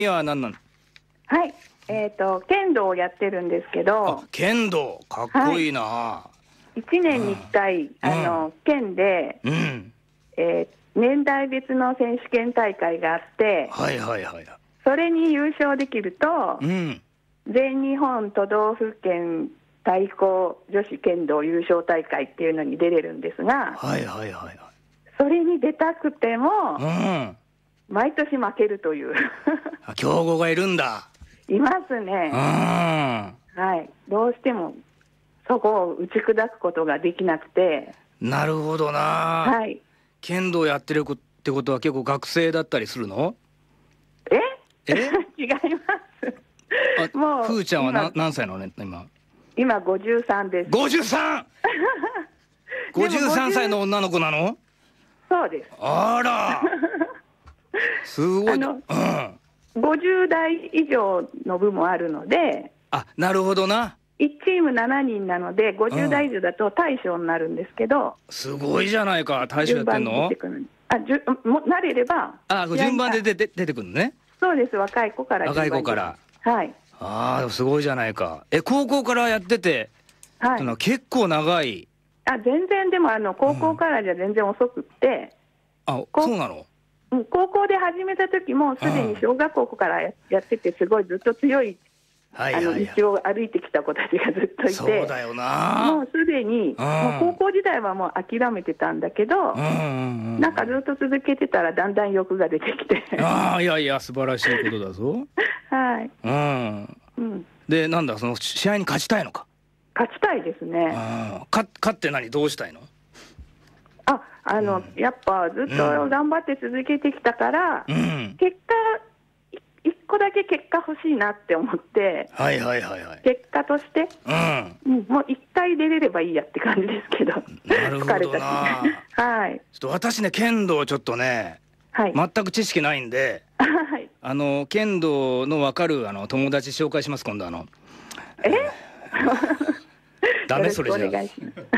いや、なんなん。 はい、剣道をやってるんですけど、 剣道かっこいいな、 はい、1年に1回、県で、年代別の選手権大会があって、 はいはいはい、 それに優勝できると、全日本都道府県対抗女子剣道優勝大会っていうのに出れるんですが、 はいはいはい、 それに出たくても、毎年負けるという強豪がいるんだ。 いますね。はい、どうしてもそこを打ち砕くことができなくて。 なるほどな。はい。剣道やってるってことは結構学生だったりするの？ 違います。 もうふーちゃんは何歳なのね今53です。 53 53歳の女の子なの？ そうです。 あらすごい。 50代以上の部もあるので。 なるほどな。 1チーム7人なので50代以上だと大将になるんですけど、 すごいじゃないか。大将やってんの？ なれれば順番で出てくるのね。 そうです。若い子から。 若い子から。 はい。 すごいじゃないか。高校からやってて、結構長い。 全然。でも高校からじゃ全然遅くって、 そうなの？ 高校で始めた時もすでに小学校からやってて、すごいずっと強い道を歩いてきた子たちがずっといて、 そうだよな。 もうすでに、高校時代はもう諦めてたんだけど、なんかずっと続けてたらだんだん欲が出てきていやいや素晴らしいことだぞはい。 で、なんだ、その試合に勝ちたいのか？ 勝ちたいですね。 勝ってどうしたいの？ やっぱずっと頑張って続けてきたから、結果1個だけ結果欲しいなって思って、結果として、もう1回出れればいいやって感じですけど。 なるほどな。はい。ちょっと私ね、剣道ちょっとね、全く知識ないんで、剣道の分かる友達紹介します。今度ダメそれじゃ。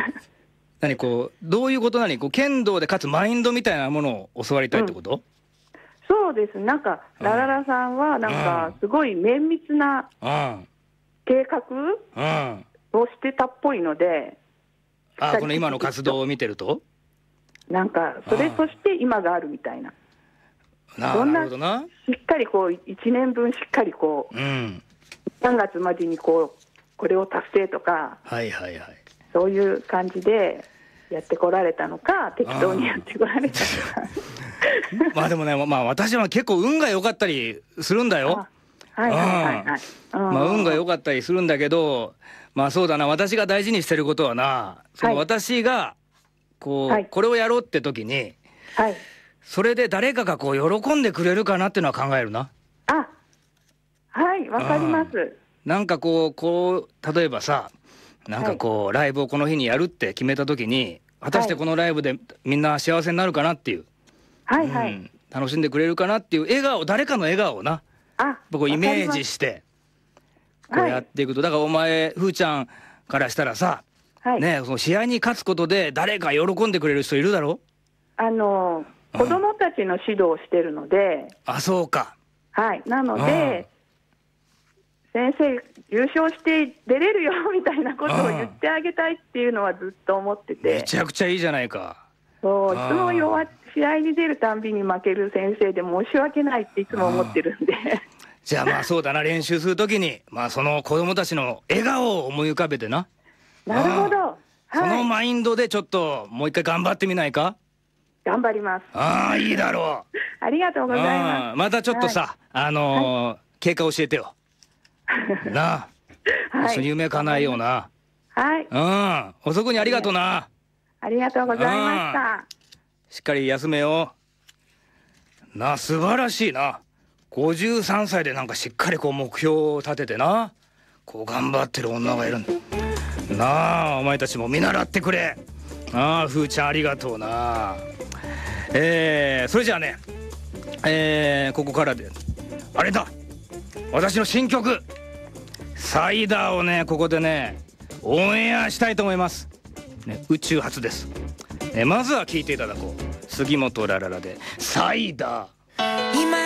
どういうこと？剣道で勝つマインドみたいなものを教わりたいってこと？ そうです。なんかラララさんはなんかすごい綿密な計画をしてたっぽいので、 この今の活動を見てるとなんかそれとして今があるみたいな。 なるほどな。 しっかり1年分しっかり3月までにこれを達成とか、そういう感じでやってこられたのか、適当にやってこられたのか。 でもね、私は結構運が良かったりするんだよ。運が良かったりするんだけど、そうだな、私が大事にしてることはな、私がこれをやろうって時に、それで誰かが喜んでくれるかなっていうのは考えるな。 はい、わかります。 なんか例えばさ、なんかライブをこの日にやるって決めた時に、果たしてこのライブでみんな幸せになるかなっていう、楽しんでくれるかなっていう笑顔、誰かの笑顔をな、僕イメージしてやっていくと、だからお前ふーちゃんからしたらさ、その試合に勝つことで誰か喜んでくれる人いるだろ？ 子供たちの指導をしてるので。 そうか。 なので、先生優勝して出れるよみたいなことを言ってあげたいっていうのはずっと思ってて。 めちゃくちゃいいじゃないか。 いつも試合に出るたんびに負ける先生で申し訳ないっていつも思ってるんで。 じゃあそうだな、練習するときにその子供たちの笑顔を思い浮かべてな。 なるほど。 そのマインドでちょっともう一回頑張ってみないか？ 頑張ります。 いいだろう。 ありがとうございます。 またちょっとさ、経過教えてよ。なあ、一緒に夢叶えような。遅くにありがとうな。 ありがとうございました。 しっかり休めよな。素晴らしいな。53歳でなんかしっかり目標を立ててな、頑張ってる女がいるんだな。お前たちも見習ってくれ。ふーちゃんありがとうな。それじゃあね、ここからであれだ、私の新曲サイダーをね、ここでねオンエアしたいと思います、宇宙初です、まずは聴いていただこう。杉本ラララでサイダー。